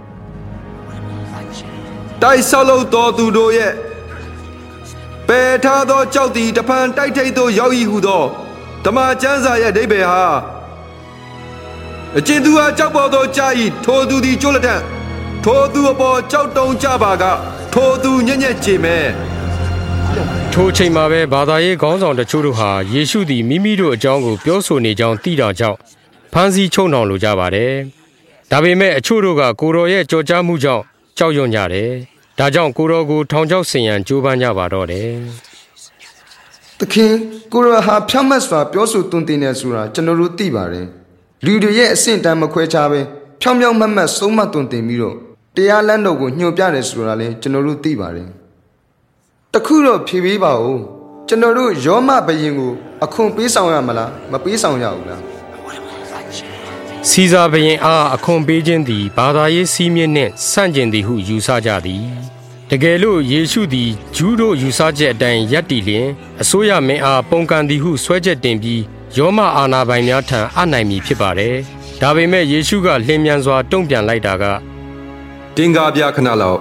တိုက်ဆောက်လို့တော်သူတို့ရဲ့ပယ်ထားသောကြောက်သည်တဖန်တိုက်ထိတ်သို့ရောက်၏ဟုသောဓမ္မကျမ်းစာရဲ့အဓိပ္ပာယ်ဟာအကျဉ်သူဟာကြောက်ပေါ်သောကြာ၏ထိုသူသည်ကျိုးလက်ထက်ထိုသူအပေါ်ကြောက်တုံကြပါကထိုသူညံ့ညက်ကြည်မယ်ထိုချိန်မှာပဲဘာသာရေးခေါင်းဆောင်တချို့တို့ဟာယေရှုသည်မိမိတို့အကြောင်းကိုပြောဆိုနေကြောင်းသိတာကြောင့်ဖမ်းဆီးချုပ်နှောင်လိုကြပါတယ်။ဒါပေမဲ့အချို့တို့ကကိုတော်ရဲ့ကြော်ကြားမှုကြောင့်ကြောက်ရွံ့ကြတယ်။ဒါကြောင့်ကိုတော်ကိုထောင်ချောက်ဆင်ရန်ကြိုးပမ်းကြပါတော့တယ်။သခင်ကိုတော်ဟာဖြောင့်မတ်စွာပြောဆိုသွန်သင်နေဆိုတာကျွန်တော်တို့သိပါတယ်။လူတွေရဲ့အဆင့်တန်းမခွဲခြားပဲဖြောင့်မတ်ဆုံးမသွန်သင်ပြီးတော့တရားလမ်းတော်ကိုညွှန်ပြတယ်ဆိုတာလည်းကျွန်တော်တို့သိပါတယ်။တခုတော့ဖြေပေးပါဦးကျွန်တော်တို့ယောမဘယင်ကိုအခွန်ပေးဆောင်ရမလားမပေးဆောင်ရဘူးလားစီဇာဘယင်အားအခွန်ပေးခြင်းသည်ဘာသာရေးစည်းမျဉ်းနှင့်ဆန့်ကျင်သည်ဟုယူဆကြသည်တကယ်လို့ယေရှုသည်ဂျူးတို့ယူဆချက်အတိုင်းရပ်တည်လျင်အစိုးရမင်းအားပုန်ကန်သည်ဟုဆွဲချက်တင်ပြီးယောမအာဏာပိုင်များထံအနိုင်မည်ဖြစ်ပါတယ်ဒါပေမဲ့ယေရှုကလျင်မြန်စွာတုံ့ပြန်လိုက်တာကတင်ကားပြခဏလောက်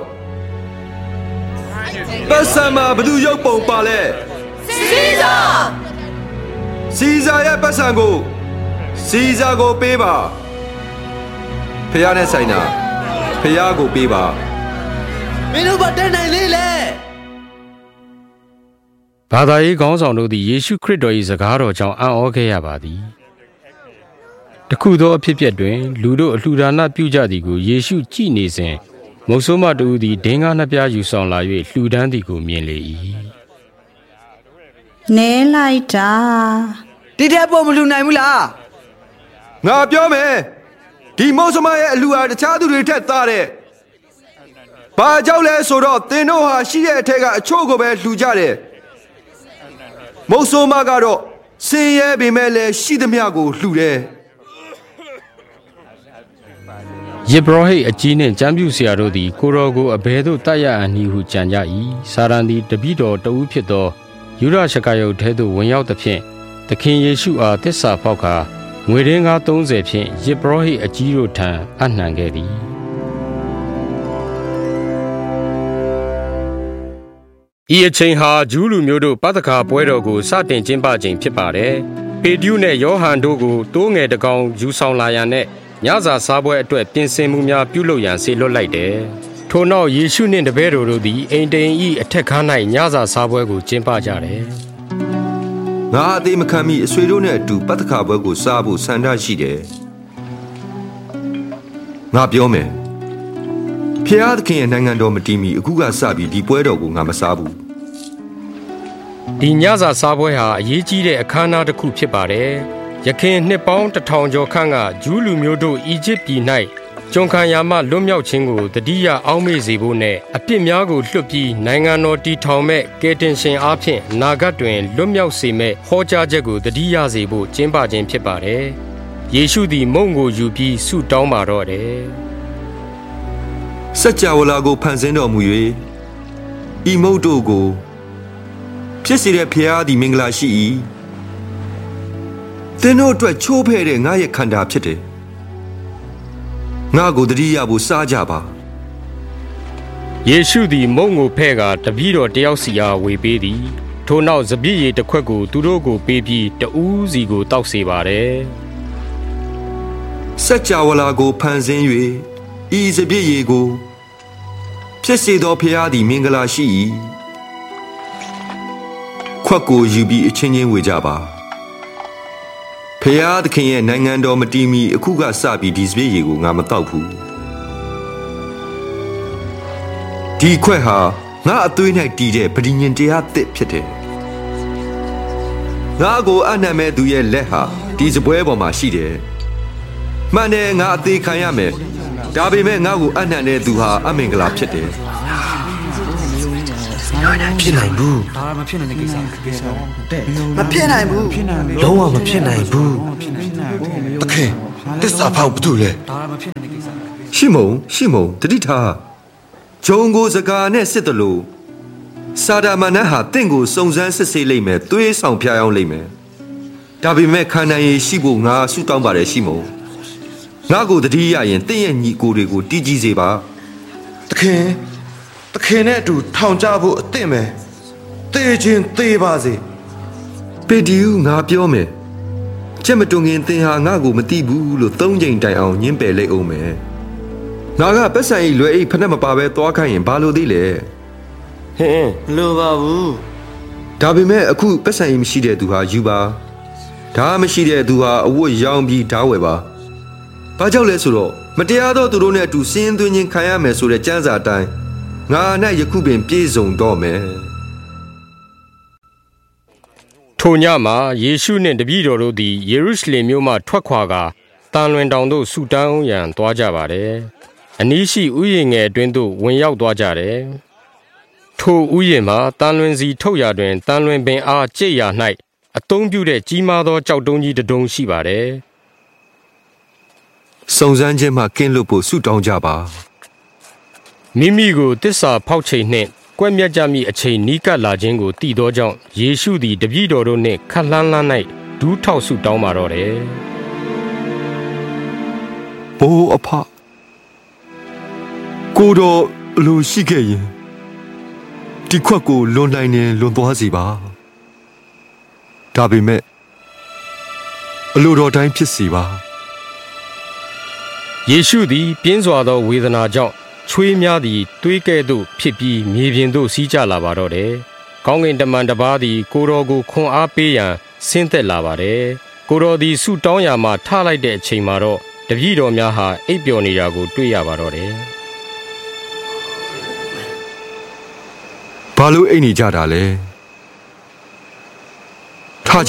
ပတ်စံမှာဘသူရုပ်ပုံပါလဲစီဇာရဲ့ပတ်စံကိုစီဇာကိုပေးပါဖះနဲ့ဆိုင်တာဖះကိုပေးပါမင်းတို့ဘာတက်နိုင်လေဘာသာရေးခေါင်းဆောင်တို့သည်ယေရှုခရစ်တော်၏စကားတော်ကြောင့်အံ့ဩခဲ့ရပါသည်တခုသောအဖြစ်အပျက်တွင်လူတို့အလှူဒါနပြုကြသည်ကိုယေရှုကြည့်နေစဉ်မုတ်ဆိုးမတူသည်ဒင်းကားနှစ်ပြားယူဆောင်လာ၍လှူဒန်းသည်ကိုမြင်လေ၏နဲလိုက်တာဒီတဲ့ပုံမလှူနိုင်ဘူးလားငါပြောမယ်ဒီမုတ်ဆိုးမရဲ့အလှူဟာတခြားသူတွေထက်သားတဲ့ဘာကြောင့်လဲဆိုတော့သင်တို့ဟာရှိတဲ့အထက်ကအချို့ကိုပဲလှူကြတယ်မုတ်ဆိုးမကတော့စင်ရဲပေမဲ့လည်းရှိသမျှကိုလှူတယ်ယေဘရဟိအကြီးနှင့်ကျမ်းပြုဆရာတို့သည်ကိုရောကိုအဘယ်သို့တတ်ရအန်ဟုကြံကြ၏စာရန်သည်တပည့်တော်တဦးဖြစ်သောယူဒရှကာယုတ်ထဲသို့ဝင်ရောက်သဖြင့်သခင်ယေရှုအားသစ္စာဖောက်ကာငွေရင်းကား30ဖြင့်ယေဘရဟိအကြီးတို့ထံအနှံခဲ့သည်ဤအချိန်ဟာဂျူးလူမျိုးတို့ပသခါပွဲတော်ကိုစတင်ကျင်းပခြင်းဖြစ်ပါတယ်ပေတရုနဲ့ယောဟန်တို့ကိုတိုးငယ်တကောင်ယူဆောင်လာရန်နဲ့ညစာစားပွဲအတွက်ပြင်ဆင်မှုများပြုလုပ်ရန်ဆေလွတ်လိုက်တယ်။ထို့နောက်ယေရှုနှင့်တပည့်တော်တို့သည်အိမ်တိန်၏အထက်ခန်း၌ညစာစားပွဲကိုကျင်းပကြတယ်။ငါအသေးမခံမီအဆွေတို့နဲ့အတူပတ္တခါပွဲကိုစားဖို့ဆန္ဒရှိတယ်။ငါပြောမယ်။ဖျားသခင်ရဲ့နိုင်ငံတော်မတည်မီအခုကစပြီးဒီပွဲတော်ကိုငါမစားဘူး။ဒီညစာစားပွဲဟာအရေးကြီးတဲ့အခမ်းအနားတစ်ခုဖြစ်ပါတယ်။ယခင်နှစ်ပေါင်း1000ကျော်ခန့်ကဂျူးလူမျိုးတို့အီဂျစ်ပြည်၌ကျွန်ခံရမှလွတ်မြောက်ခြင်းကိုတတိယအောက်မေ့စေဖို့နဲ့အပြစ်များကိုလွှတ်ပြီးနိုင်ငံတော်တည်ထောင်မဲ့ကယ်တင်ရှင်အားဖြင့်နာဂတ်တွင်လွတ်မြောက်စေမဲ့ဟောကြားချက်ကိုတတိယစေဖို့ကျင်းပခြင်းဖြစ်ပါတယ်။ယေရှုသည်မုန့်ကိုယူပြီးဆုတောင်းပါတော့တယ်။စัจ java လာကိုဖန်ဆင်းတော်မူ၍ဤမုန့်တို့ကိုဖြစ်စေတဲ့ဖျားသည်မင်္ဂလာရှိ၏သင်တို့အတွက်ချိုးဖဲ့တဲ့ငါရဲ့ခန္ဓာဖြစ်တယ်ငါကိုတတိယဖို့စားကြပါယေရှုသည်မုန့်ကိုဖဲ့ကာတပည့်တော်တယောက်စီအားဝေပေးသည်ထို့နောက်စပျစ်ရည်တစ်ခွက်ကိုသူတို့ကိုပေးပြီးတဦးစီကိုတောက်စေပါတယ်စัจ java လာကိုဖန်ဆင်း၍ဤစပျစ်ရည်ကိုဖြစ်စေသောဖျားသည်မင်္ဂလာရှိ၏ခွက်ကိုယူပြီးအချင်းချင်းဝေကြပါဖျားသခင်ရဲ့နိုင်ငံတော်မတည်မီအခုကစပြီးဒီစပျစ်ရည်ကိုငါမတောက်ဘူးဒီခွက်ဟာငါအသွေး၌တည်တဲ့ပဋိညာဉ်တရားသစ်ဖြစ်တယ်ငါကိုအနံ့မဲ့သူရဲ့လက်ဟာဒီစပွဲပေါ်မှာရှိတယ်မှန်တယ်ငါအသေးခံရမယ်ဒါပေမဲ့ငါကိုအနံ့တဲ့သူဟာအမင်္ဂလာဖြစ်တယ်ဖြစ်နိုင်ဘူးဒါမဖြစ်နိုင်တဲ့ကိစ္စတဲ့မဖြစ်နိုင်ဘူးလုံးဝမဖြစ်နိုင်ဘူးတခင်တစ္ဆာဖောက်ဘာလို့လဲဒါမဖြစ်နိုင်တဲ့ကိစ္စရှိမုံတတိထားဂျုံကိုစကားနဲ့စစ်တယ်လို့စာဒါမနတ်ဟာတင့်ကိုစုံစမ်းစစ်ဆေးလိမ့်မယ်သွေးဆောင်ဖျားအောင်လိမ့်မယ်ဒါပေမဲ့ခန္ဓာရည်ရှိဖို့ငါဆုတောင်းပါတယ်ရှိမုံငါကိုတတိရရင်တင့်ရဲ့ညီကိုတွေကိုတီးကြည့်စေပါတခင်နဲ့အတူထောင်ကြဖို့အသင့်မယ်သေခြင်းသေပါစေပေဒီယူငါပြောမယ်ကျက်မတုံငင်သင်ဟာငါကိုမသိဘူးလို့၃ချိန်တိုင်အောင်ညှင်းပယ်လိုက်အောင်မယ်ငါကပတ်စံကြီးလွယ်အိတ်ဖက်နဲ့မပါပဲသွားခိုင်းရင်ဘာလို့သေးလဲဟင်းမလိုပါဘူးဒါပေမဲ့အခုပတ်စံကြီးမရှိတဲ့သူဟာယူပါဒါမရှိတဲ့သူဟာအဝတ်ရောင်းပြီးဓာဝယ်ပါဘာကြောင့်လဲဆိုတော့မတရားသောသူတို့နဲ့အတူစင်းသွင်းခြင်းခံရမယ်ဆိုတဲ့ကျမ်းစာအတိုင်းငါ၌ယခုပင်ပြည့်စုံတော့မယ်ထိုညမှာယေရှုနှင့်တပည့်တော်တို့သည်ယေရုရှလင်မြို့မှထွက်ခွာကာတန်လွင်တောင်သို့ဆုတောင်းရန်သွားကြပါတယ်။အနီးရှိဥယျာဉ်ငယ်အတွင်းသို့ဝင်ရောက်သွားကြတယ်။ထိုဥယျာဉ်မှာတန်လွင်စီထုတ်ရာတွင်တန်လွင်ပင်အားကျိတ်ရာ၌အသုံးပြုတဲ့ကြီးမားသောကြောက်တုံးကြီးတစ်တုံးရှိပါတယ်။စုံစမ်းခြင်းမှကင်းလွတ်ဖို့ဆုတောင်းကြပါ။မိမိကိုတစ္ဆာဖောက်ချိန်နှင့်ကွက်မြတ်ကြမိအချိန်နီးကပ်လာခြင်းကိုသိသောကြောင့်ယေရှုသည်တပည့်တော်တို့နှင့်ခပ်လှမ်းလှမ်း၌ဒူးထောက်ဆုတောင်းပါတော့တယ်။ဘိုးအဖကိုတော်လူရှိခဲ့ရင်ဒီခွက်ကိုလွန်နိုင်ရင်လွန်သွားစီပါဒါပေမဲ့အလိုတော်တိုင်းဖြစ်စီပါယေရှုသည်ပြင်းစွာသောဝေဒနာကြောင့်ချွေးများသည်သွေးကဲ့သို့ဖြစ်ပြီးမြေပြင်သို့စီးကျလာပါတော့တယ်။ကောင်းကင်တမန်တစ်ပါးသည်ကိုတော်ကိုခွန်အားပေးရန်ဆင်းသက်လာပါတယ်။ကိုတော်သည်ဆုတောင်းရာမှာထလိုက်တဲ့အချိန်မှာတော့တပည့်တော်များဟာအိပ်ပျော်နေတာကိုတွေ့ရပါတော့တယ်။ဘာလို့အိပ်နေကြတာလဲ။ထကြ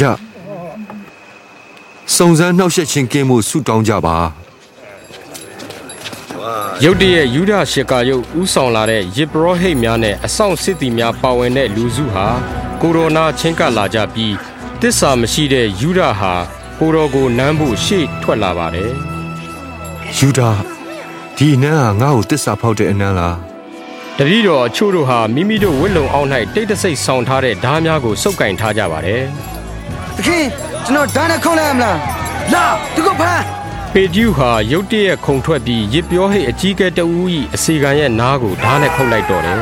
စုံစမ်းနှောက်ယှက်ခြင်းကင်းမှုဆုတောင်းကြပါရုတ်တရက်ယူဒရှကာယုတ်ဥဆောင်လာတဲ့ယေဘရဟိတ်များနဲ့အဆောင်စစ်သည်များပါဝင်တဲ့လူစုဟာကိုရိုနာချင်းကပ်လာကြပြီးတစ္ဆာမရှိတဲ့ယူဒဟာကိုတော်ကိုနမ်းဖို့ရှေ့ထွက်လာပါတယ်ယူဒဒီနန်းဟာငါ့ကိုတစ္ဆာဖောက်တဲ့အနန်းလားတပည့်တော်အချို့တို့ဟာမိမိတို့ဝတ်လုံအောက်၌တိတ်တဆိတ်ဆောင်ထားတဲ့ဓားများကိုစုပ်ကင်ထားကြပါတယ်သခင်ကျွန်တော်ဓာတ်နဲ့ခုံးလိုက်ရမလားလာသူကဖမ်းပေတျုဟာရုတ်တရက်ခုန်ထွက်ပြီးရစ်ပြောဟိတ်အကြီးကဲတဦး၏အစီခံရဲ့နားကိုဓာတ်နဲ့ခုတ်လိုက်တော့တယ်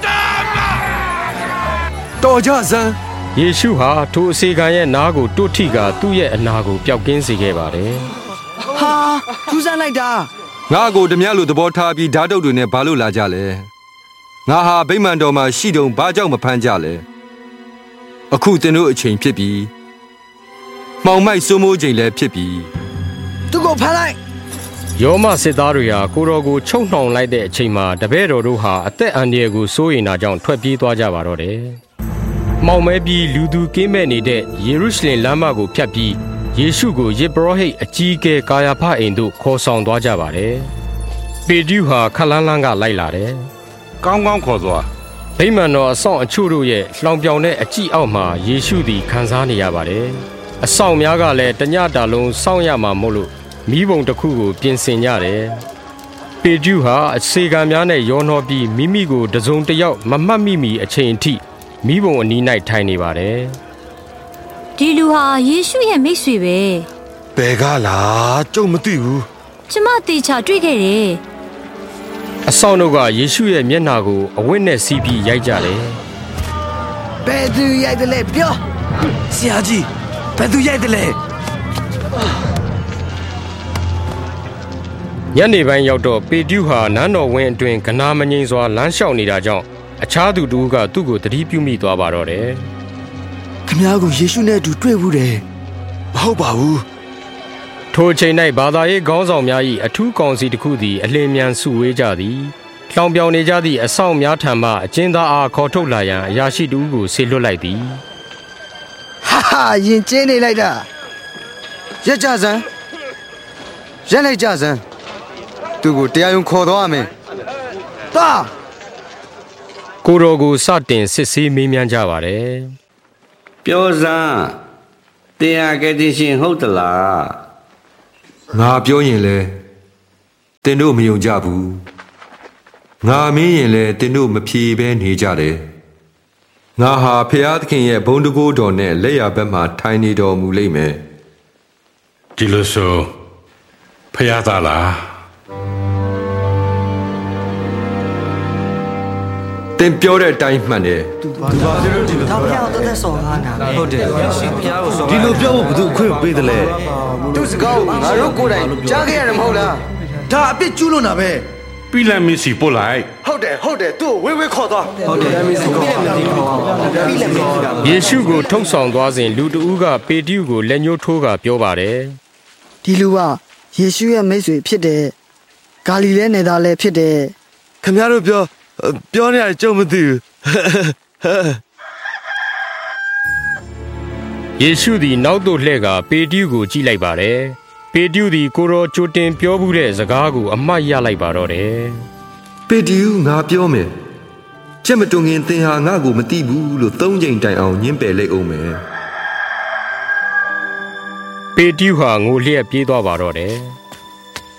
တော်ကြစမ်းယေရှုဟာထိုအစီခံရဲ့နားကိုတွတ်ထိကသူ့ရဲ့အနာကိုပျောက်ကင်းစေခဲ့ပါတယ်ဟာထူးဆန်းလိုက်တာငါကိုဓမြလိုသဘောထားပြီးဓာတ်တုပ်တွေနဲ့ဘာလို့လာကြလဲငါဟာဗိမာန်တော်မှာရှိတုံဘာကြောင့်မဖမ်းကြလဲအခုသင်တို့အချိန်ဖြစ်ပြီးမှောင်မိုက်စိုးမိုးချိန်လည်းဖြစ်ပြီးသူကိုဖမ်းလိုက်ယောမစစ်သားတွေဟာကိုတော်ကိုချုပ်နှောင်လိုက်တဲ့အချိန်မှာတပည့်တော်တို့ဟာအသက်အန္တရာယ်ကိုစိုးရိမ်တာကြောင့်ထွက်ပြေးသွားကြပါတော့တယ်။မှောင်မဲပြီးလူသူကင်းမဲ့နေတဲ့ယေရုရှလင်လမ်းမကိုဖြတ်ပြီးယေရှုကိုယေဘရဟိတ်အကြီးအကဲကာယာဖအိမ်သို့ခေါ်ဆောင်သွားကြပါတယ်။ပေတျုဟာခလန်းလန်းကလိုက်လာတယ်။ကောင်းကောင်းခေါ်သွား။ဗိမာန်တော်အဆောင်အချို့တို့ရဲ့လှောင်ပြောင်တဲ့အကြည့်အောက်မှာယေရှုသည်ခံစားနေရပါတယ်။အဆောင်များကလည်းတညတာလုံးစောင့်ရမှာမို့လို့မိဘုံတစ်ခုကိုပြင်ဆင်ကြတယ်။ပေတျုဟာအစေခံများနဲ့ရောနှောပြီးမိမိကိုတစုံတစ်ယောက်မမှတ်မိမီအချိန်အထိမိဘုံအနီး၌ထိုင်နေပါတယ်။ဒီလူဟာယေရှုရဲ့မိတ်ဆွေပဲ။ဘယ်ကလားကျုပ်မသိဘူး။ကျမတေချာတွေ့ခဲ့တယ်။အဆောင်တို့ကယေရှုရဲ့မျက်နှာကိုအဝတ်နဲ့စီးပြီးရိုက်ကြတယ်။ဘယ်သူရိုက်တယ်လဲပြော။ဆရာကြီးဘယ်သူရိုက်တယ်လဲ။ညနေပိုင်းရောက်တော့ပေတျုဟာနန်းတော်ဝင်းအတွင်းကနာမငိမ့်စွာလမ်းလျှောက်နေတာကြောင့်အခြားသူတို့ကသူ့ကိုသတိပြုမိသွားပါတော့တယ်။ခင်ဗျားကိုယေရှုနဲ့အတူတွေ့ဘူးတယ်။မဟုတ်ပါဘူး။ထိုအချိန်၌ဘာသာရေးခေါင်းဆောင်များ၏အထူးကောင်စီတစ်ခုသည်အလင်းမြန်စုဝေးကြသည်။လှောင်ပြောင်နေကြသည့်အဆောင်များထံမှအကျဉ်းသားအားခေါ်ထုတ်လာရန်အရာရှိတို့ကိုဆေလွတ်လိုက်သည်။ဟာရင်ကျင်းနေလိုက်တာ။ရက်ကြစမ်း။ရက်လိုက်ကြစမ်း။သူကိုတရားရုံခေါ်သွားရမယ်။တာကိုတော်ကိုစတင်စစ်ဆေးမေးမြန်းကြပါတယ်ပြောစမ်းတရားကတိရှင်ဟုတ်သလားငါပြောရင်လဲတင်တို့မယုံကြဘူးငါမင်းရင်လဲတင်တို့မဖြေဘဲနေကြတယ်ငါဟာဖျားသခင်ရဲ့ဘုန်းတကူတော်နဲ့လက်ရဘက်မှာထိုင်နေတော်မူလိမ့်မယ်ဒီလိုဆိုဖျားသားလားတင်ပြောတဲ့အတိုင်းမှန်တယ်ဒါဖျားတော့တဲ့ဆော်ကားနာဟုတ်တယ်ဒီလိုပြောဖို့ဘယ်သူအခွင့်ပေးတယ်လဲသူစကားငါတို့ကိုယ်တိုင်ကြားခဲ့ရတယ်မဟုတ်လားဒါအပြစ်ကျူးလွန်တာပဲပြီးလမ်းမင်းစီပို့လိုက်ဟုတ်တယ်သူ့ကိုဝေးခေါ်သွားယေရှုကိုထုတ်ဆောင်သွားစဉ်လူတဦးကပေတရုကိုလက်ညှိုးထိုးကပြောပါတယ်ဒီလူကယေရှုရဲ့မိတ်ဆွေဖြစ်တယ်ဂါလိလဲနယ်သားလည်းဖြစ်တယ်ခင်ဗျားတို့ပြောနေရတယ်ကြုံမသိဘူးယေရှုသည်နောက်သို့လှည့်ကပေတရုကိုကြည့်လိုက်ပါတယ်ပေတရုသည်ကိုတော်ကြိုတင်ပြောမှုတဲ့စကားကိုအမှတ်ရလိုက်ပါတော့တယ်ပေတရုငါပြောမယ်ချက်မတွင်ခင်သင်ဟာငါ့ကိုမသိဘူးလို့၃ချိန်တိုင်အောင်ညှင်းပယ်လိုက်အောင်မယ်ပေတရုဟာငိုလျက်ပြေးသွားပါတော့တယ်